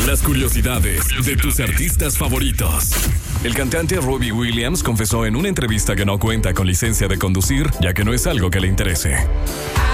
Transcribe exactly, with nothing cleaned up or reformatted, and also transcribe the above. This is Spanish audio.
Las curiosidades de tus artistas favoritos. El cantante Robbie Williams confesó en una entrevista que no cuenta con licencia de conducir, ya que no es algo que le interese.